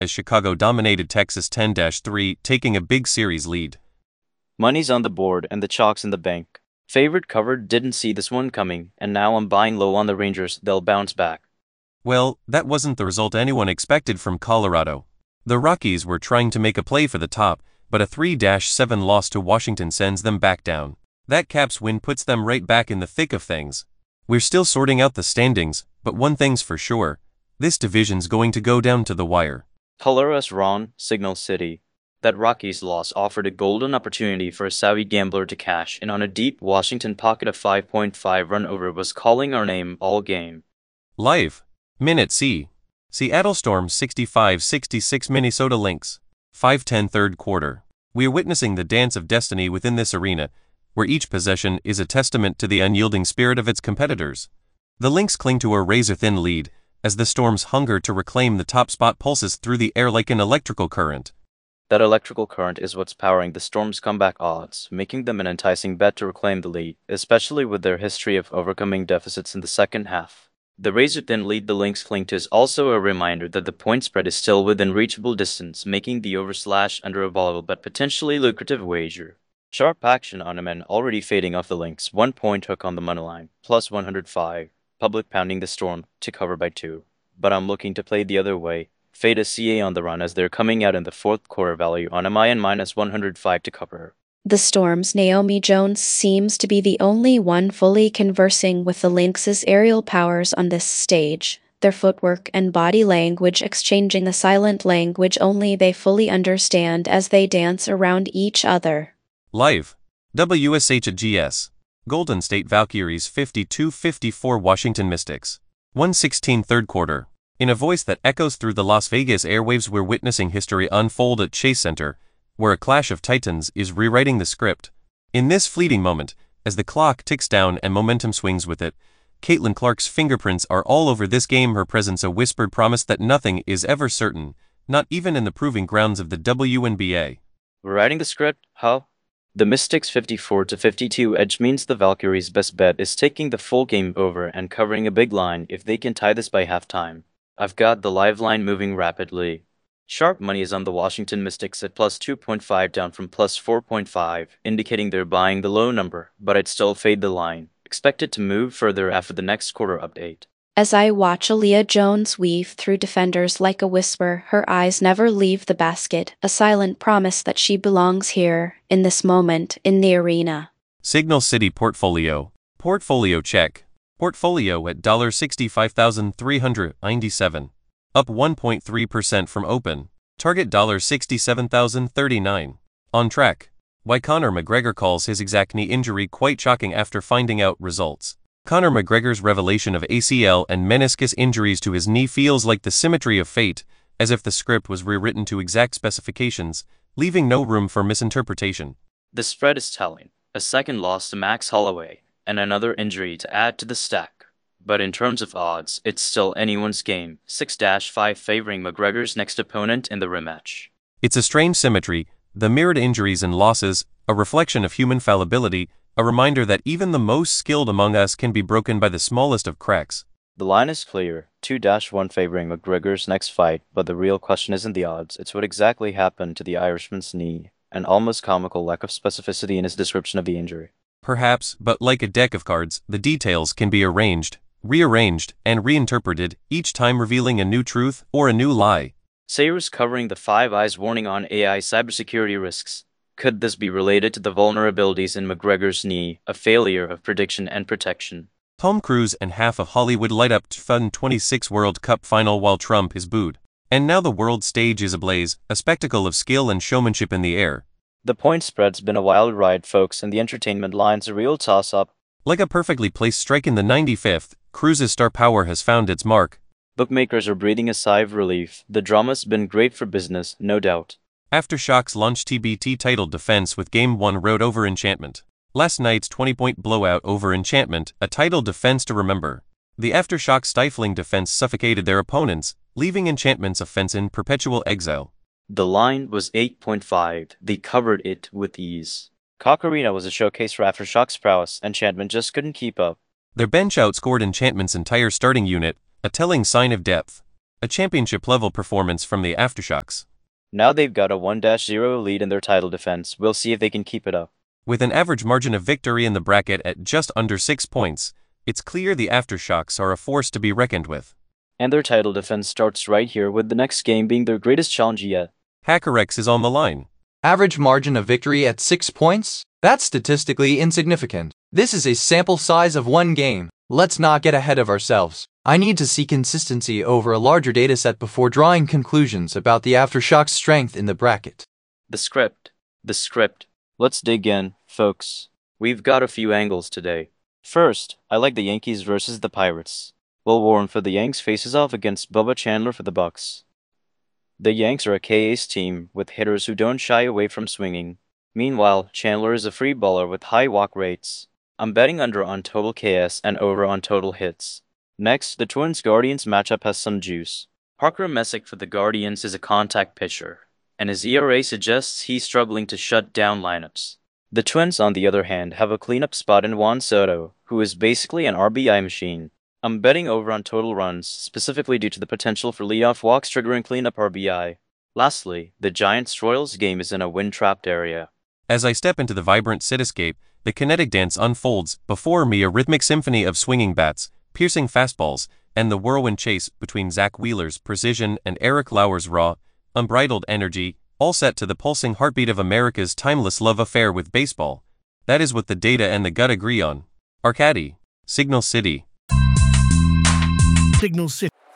as Chicago dominated Texas 10-3, taking a big series lead. Money's on the board and the chalk's in the bank. Favorite covered, didn't see this one coming, and now I'm buying low on the Rangers, they'll bounce back. Well, that wasn't the result anyone expected from Colorado. The Rockies were trying to make a play for the top, but a 3-7 loss to Washington sends them back down. That Caps win puts them right back in the thick of things. We're still sorting out the standings, but one thing's for sure, this division's going to go down to the wire. Color us wrong, Signal City. That Rockies loss offered a golden opportunity for a savvy gambler to cash in on a deep Washington pocket. A 5.5 run over was calling our name all game. Live. Minute C. Seattle Storm 65-66 Minnesota Lynx. 5:10 third quarter. We are witnessing the dance of destiny within this arena, where each possession is a testament to the unyielding spirit of its competitors. The Lynx cling to a razor-thin lead, as the Storm's hunger to reclaim the top spot pulses through the air like an electrical current. That electrical current is what's powering the Storm's comeback odds, making them an enticing bet to reclaim the lead, especially with their history of overcoming deficits in the second half. The razor-thin lead the Lynx cling to is also a reminder that the point spread is still within reachable distance, making the over/under a volatile but potentially lucrative wager. Sharp action on a man already fading off the Lynx, 1 point hook on the moneyline, plus 105, public pounding the Storm to cover by 2. But I'm looking to play the other way. Fade a CA on the run as they're coming out in the fourth quarter, value on MIN minus 105 to cover. The Storm's Naomi Jones seems to be the only one fully conversing with the Lynx's aerial powers on this stage, their footwork and body language exchanging a silent language only they fully understand as they dance around each other. Live. WSHGS. Golden State Valkyries 52-54 Washington Mystics. 1:16 third quarter. In a voice that echoes through the Las Vegas airwaves, we're witnessing history unfold at Chase Center, where a clash of titans is rewriting the script. In this fleeting moment, as the clock ticks down and momentum swings with it, Caitlin Clark's fingerprints are all over this game, her presence a whispered promise that nothing is ever certain, not even in the proving grounds of the WNBA. We're writing the script? How? The Mystics' 54-52 edge means the Valkyries' best bet is taking the full game over and covering a big line if they can tie this by halftime. I've got the live line moving rapidly. Sharp money is on the Washington Mystics at plus 2.5 down from plus 4.5, indicating they're buying the low number, but I'd still fade the line. Expect it to move further after the next quarter update. As I watch Aaliyah Jones weave through defenders like a whisper, her eyes never leave the basket, a silent promise that she belongs here, in this moment, in the arena. Signal City Portfolio. Portfolio check. Portfolio at $65,397. Up 1.3% from open. Target $67,039. On track. Why Conor McGregor calls his exact knee injury quite shocking after finding out results. Conor McGregor's revelation of ACL and meniscus injuries to his knee feels like the symmetry of fate, as if the script was rewritten to exact specifications, leaving no room for misinterpretation. The spread is telling. A second loss to Max Holloway, and another injury to add to the stack. But in terms of odds, it's still anyone's game, 6-5 favoring McGregor's next opponent in the rematch. It's a strange symmetry, the mirrored injuries and losses, a reflection of human fallibility, a reminder that even the most skilled among us can be broken by the smallest of cracks. The line is clear, 2-1 favoring McGregor's next fight, but the real question isn't the odds, it's what exactly happened to the Irishman's knee, an almost comical lack of specificity in his description of the injury. Perhaps, but like a deck of cards, the details can be arranged, rearranged, and reinterpreted, each time revealing a new truth or a new lie. Sayers covering the Five Eyes warning on AI cybersecurity risks. Could this be related to the vulnerabilities in McGregor's knee, a failure of prediction and protection? Tom Cruise and half of Hollywood light up to fund 26 World Cup final while Trump is booed. And now the world stage is ablaze, a spectacle of skill and showmanship in the air. The point spread's been a wild ride, folks, and the entertainment line's a real toss-up. Like a perfectly placed strike in the 95th, Cruise's star power has found its mark. Bookmakers are breathing a sigh of relief. The drama's been great for business, no doubt. Aftershocks launched TBT titled defense with Game 1 road over Enchantment. Last night's 20-point blowout over Enchantment, a title defense to remember. The Aftershocks' stifling defense suffocated their opponents, leaving Enchantment's offense in perpetual exile. The line was 8.5. They covered it with ease. Cock Arena was a showcase for Aftershocks' prowess. Enchantment just couldn't keep up. Their bench outscored Enchantment's entire starting unit, a telling sign of depth. A championship-level performance from the Aftershocks. Now they've got a 1-0 lead in their title defense. We'll see if they can keep it up. With an average margin of victory in the bracket at just under 6 points, it's clear the Aftershocks are a force to be reckoned with. And their title defense starts right here, with the next game being their greatest challenge yet. HackerX is on the line. Average margin of victory at 6 points? That's statistically insignificant. This is a sample size of one game. Let's not get ahead of ourselves. I need to see consistency over a larger dataset before drawing conclusions about the Aftershocks' strength in the bracket. The script. Let's dig in, folks. We've got a few angles today. First, I like the Yankees versus the Pirates. Will Warren for the Yanks faces off against Bubba Chandler for the Bucks. The Yanks are a K-ace team with hitters who don't shy away from swinging. Meanwhile, Chandler is a free baller with high walk rates. I'm betting under on total KS and over on total hits. Next, the Twins-Guardians matchup has some juice. Parker Messick for the Guardians is a contact pitcher, and his ERA suggests he's struggling to shut down lineups. The Twins, on the other hand, have a cleanup spot in Juan Soto, who is basically an RBI machine. I'm betting over on total runs, specifically due to the potential for leadoff walks triggering cleanup RBI. Lastly, the Giants-Royals game is in a wind-trapped area. As I step into the vibrant cityscape, the kinetic dance unfolds before me, a rhythmic symphony of swinging bats, piercing fastballs, and the whirlwind chase between Zach Wheeler's precision and Eric Lauer's raw, unbridled energy, all set to the pulsing heartbeat of America's timeless love affair with baseball. That is what the data and the gut agree on. Arcady, Signal City. Signal City.